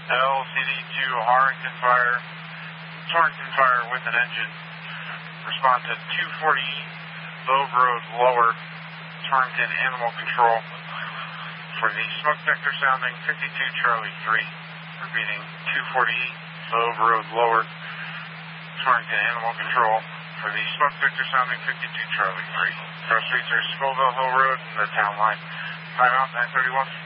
LCD2 Torrington Fire with an engine. Respond to 240 Love Road Lower, Torrington Animal Control. For the smoke detector sounding 52 Charlie 3. Repeating 240 Love Road Lower, Torrington Animal Control. For the smoke detector sounding 52 Charlie 3. Cross streets are Scoville Hill Road and the town line. Timeout 931.